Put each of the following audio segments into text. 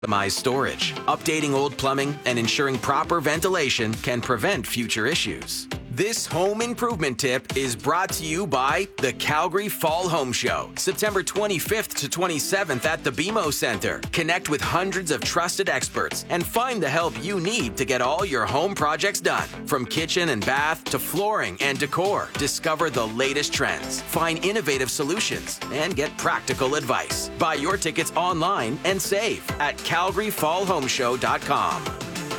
Optimize storage. Updating old plumbing and ensuring proper ventilation can prevent future issues. This home improvement tip is brought to you by the Calgary Fall Home Show, September 25th to 27th at the BMO Centre. Connect with hundreds of trusted experts and find the help you need to get all your home projects done. From kitchen and bath to flooring and decor, discover the latest trends, find innovative solutions, and get practical advice. Buy your tickets online and save at calgaryfallhomeshow.com.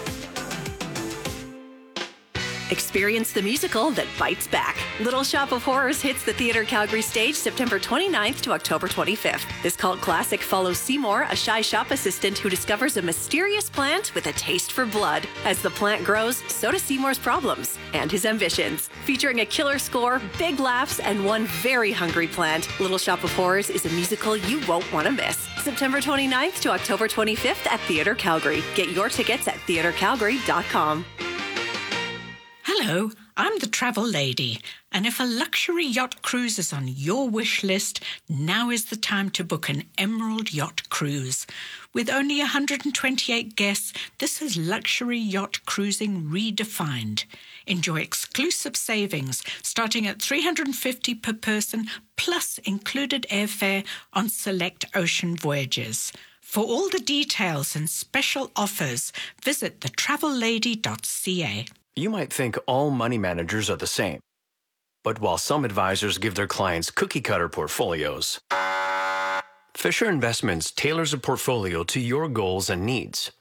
Experience the musical that bites back. Little Shop of Horrors hits the Theatre Calgary stage September 29th to October 25th. This cult classic follows Seymour, a shy shop assistant who discovers a mysterious plant with a taste for blood. As the plant grows, so do Seymour's problems and his ambitions. Featuring a killer score, big laughs, and one very hungry plant, Little Shop of Horrors is a musical you won't want to miss. September 29th to October 25th at Theatre Calgary. Get your tickets at theatrecalgary.com. Hello, I'm the travel lady, and if a luxury yacht cruise is on your wish list, now is the time to book an Emerald Yacht Cruise. With only 128 guests, this is luxury yacht cruising redefined. Enjoy exclusive savings starting at $350 per person, plus included airfare on select ocean voyages. For all the details and special offers, visit thetravellady.ca. You might think all money managers are the same. But while some advisors give their clients cookie-cutter portfolios, Fisher Investments tailors a portfolio to your goals and needs.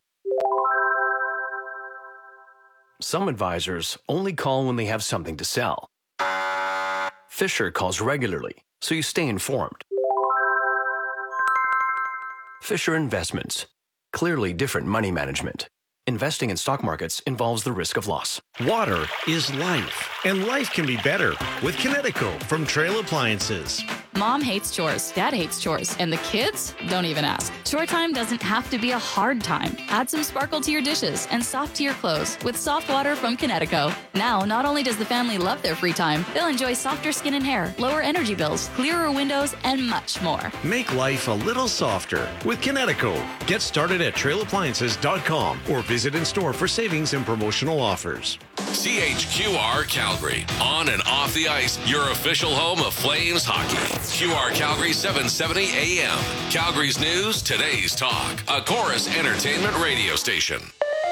Some advisors only call when they have something to sell. Fisher calls regularly, so you stay informed. Fisher Investments. Clearly different money management. Investing in stock markets involves the risk of loss. Water is life, and life can be better with Kinetico from Trail Appliances. Mom hates chores, Dad hates chores, and the kids don't even ask. Chore time doesn't have to be a hard time. Add some sparkle to your dishes and soft to your clothes with soft water from Kinetico. Now, not only does the family love their free time, they'll enjoy softer skin and hair, lower energy bills, clearer windows, and much more. Make life a little softer with Kinetico. Get started at trailappliances.com or visit in store for savings and promotional offers. CHQR Calgary. On and off the ice, your official home of Flames hockey. QR Calgary 770 AM. Calgary's news, today's talk. A Chorus Entertainment radio station.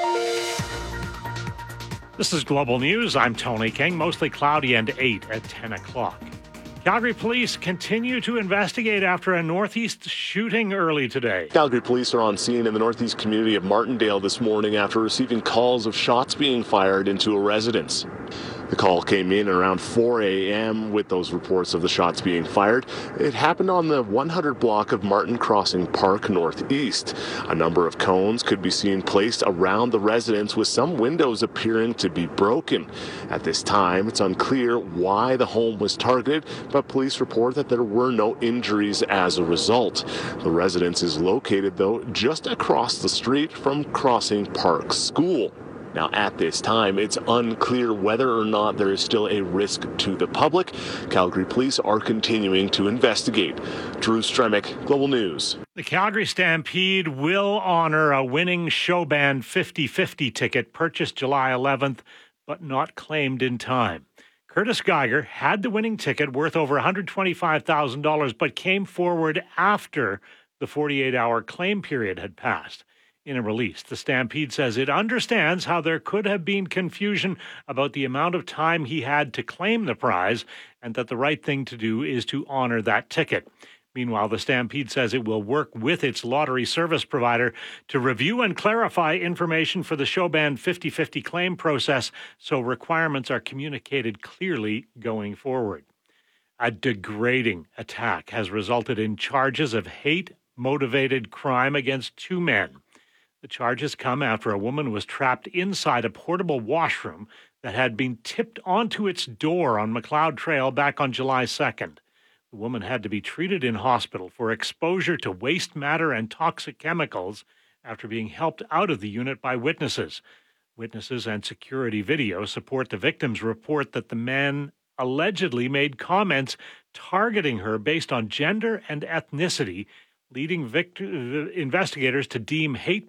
This is Global News. I'm Tony King. Mostly cloudy and 8 at 10 o'clock. Calgary police continue to investigate after a northeast shooting early today. Calgary police are on scene in the northeast community of Martindale this morning after receiving calls of shots being fired into a residence. The call came in around 4 a.m. with those reports of the shots being fired. It happened on the 100 block of Martin Crossing Park Northeast. A number of cones could be seen placed around the residence, with some windows appearing to be broken. At this time, it's unclear why the home was targeted, but police report that there were no injuries as a result. The residence is located, though, just across the street from Crossing Park School. Now, at this time, it's unclear whether or not there is still a risk to the public. Calgary police are continuing to investigate. Drew Stremick, Global News. The Calgary Stampede will honor a winning show band 50/50 ticket purchased July 11th, but not claimed in time. Curtis Geiger had the winning ticket worth over $125,000, but came forward after the 48-hour claim period had passed. In a release, the Stampede says it understands how there could have been confusion about the amount of time he had to claim the prize, and that the right thing to do is to honor that ticket. Meanwhile, the Stampede says it will work with its lottery service provider to review and clarify information for the showband 50/50 claim process so requirements are communicated clearly going forward. A degrading attack has resulted in charges of hate-motivated crime against 2 men. The charges come after a woman was trapped inside a portable washroom that had been tipped onto its door on McLeod Trail back on July 2nd. The woman had to be treated in hospital for exposure to waste matter and toxic chemicals after being helped out of the unit by witnesses. Witnesses and security video support the victim's report that the man allegedly made comments targeting her based on gender and ethnicity, leading investigators to deem hate